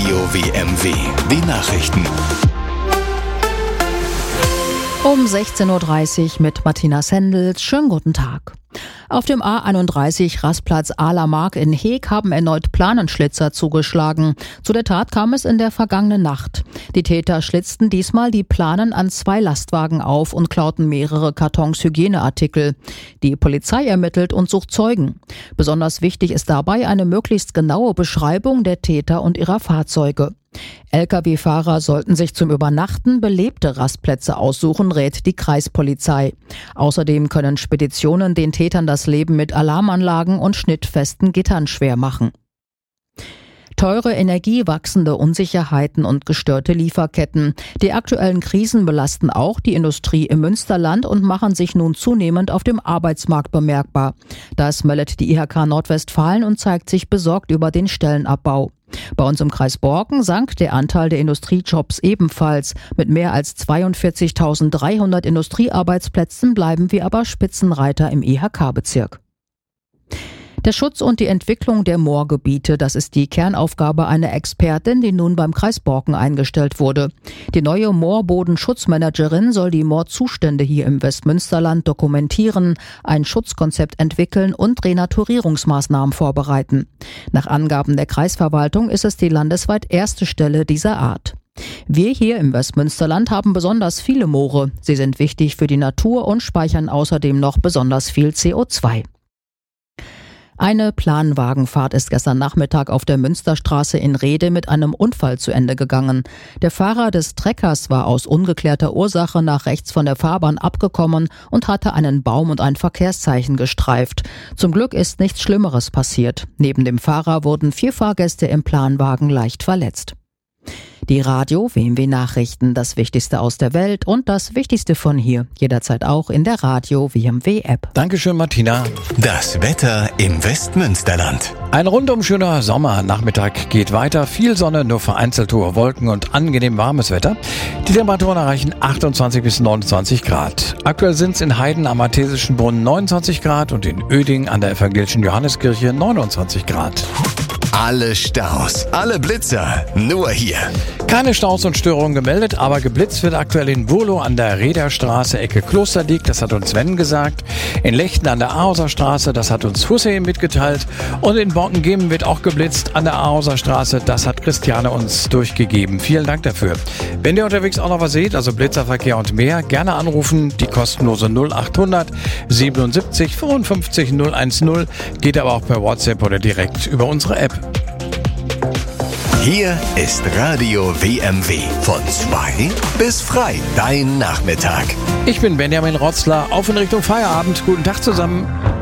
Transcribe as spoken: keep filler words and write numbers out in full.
Radio W M W. Die Nachrichten. Um sechzehn Uhr dreißig mit Martina Sendels. Schönen guten Tag. Auf dem A einunddreißig Rastplatz Ahlermark in Heeg haben erneut Planenschlitzer zugeschlagen. Zu der Tat kam es in der vergangenen Nacht. Die Täter schlitzten diesmal die Planen an zwei Lastwagen auf und klauten mehrere Kartons Hygieneartikel. Die Polizei ermittelt und sucht Zeugen. Besonders wichtig ist dabei eine möglichst genaue Beschreibung der Täter und ihrer Fahrzeuge. L K W-Fahrer sollten sich zum Übernachten belebte Rastplätze aussuchen, rät die Kreispolizei. Außerdem können Speditionen den Tätern das Leben mit Alarmanlagen und schnittfesten Gittern schwer machen. Teure Energie, wachsende Unsicherheiten und gestörte Lieferketten. Die aktuellen Krisen belasten auch die Industrie im Münsterland und machen sich nun zunehmend auf dem Arbeitsmarkt bemerkbar. Das meldet die I H K Nordwestfalen und zeigt sich besorgt über den Stellenabbau. Bei uns im Kreis Borken sank der Anteil der Industriejobs ebenfalls. Mit mehr als zweiundvierzigtausenddreihundert Industriearbeitsplätzen bleiben wir aber Spitzenreiter im I H K-Bezirk. Der Schutz und die Entwicklung der Moorgebiete, das ist die Kernaufgabe einer Expertin, die nun beim Kreis Borken eingestellt wurde. Die neue Moorbodenschutzmanagerin soll die Moorzustände hier im Westmünsterland dokumentieren, ein Schutzkonzept entwickeln und Renaturierungsmaßnahmen vorbereiten. Nach Angaben der Kreisverwaltung ist es die landesweit erste Stelle dieser Art. Wir hier im Westmünsterland haben besonders viele Moore. Sie sind wichtig für die Natur und speichern außerdem noch besonders viel C O zwei. Eine Planwagenfahrt ist gestern Nachmittag auf der Münsterstraße in Rhede mit einem Unfall zu Ende gegangen. Der Fahrer des Treckers war aus ungeklärter Ursache nach rechts von der Fahrbahn abgekommen und hatte einen Baum und ein Verkehrszeichen gestreift. Zum Glück ist nichts Schlimmeres passiert. Neben dem Fahrer wurden vier Fahrgäste im Planwagen leicht verletzt. Die Radio W M W Nachrichten, das Wichtigste aus der Welt und das Wichtigste von hier. Jederzeit auch in der Radio W M W App. Dankeschön, Martina. Das Wetter im Westmünsterland. Ein rundum schöner Sommernachmittag geht weiter. Viel Sonne, nur vereinzelt hohe Wolken und angenehm warmes Wetter. Die Temperaturen erreichen achtundzwanzig bis neunundzwanzig Grad. Aktuell sind es in Heiden am Artesischen Brunnen neunundzwanzig Grad und in Oeding an der Evangelischen Johanneskirche neunundzwanzig Grad. Alle Staus, alle Blitzer, nur hier. Keine Staus und Störungen gemeldet, aber geblitzt wird aktuell in Wurlow an der Rederstraße, Ecke Klosterdiek, das hat uns Sven gesagt. In Lechten an der Aarhuser Straße, das hat uns Hussein mitgeteilt. Und in Borken-Gemen wird auch geblitzt an der Aarhuser Straße, das hat Christiane uns durchgegeben. Vielen Dank dafür. Wenn ihr unterwegs auch noch was seht, also Blitzerverkehr und mehr, gerne anrufen. Die kostenlose null achthundert siebenundsiebzig fünfundfünfzig null eins null, geht aber auch per WhatsApp oder direkt über unsere App. Hier ist Radio W M W. Von zwei bis frei. Dein Nachmittag. Ich bin Benjamin Rotzler. Auf in Richtung Feierabend. Guten Tag zusammen.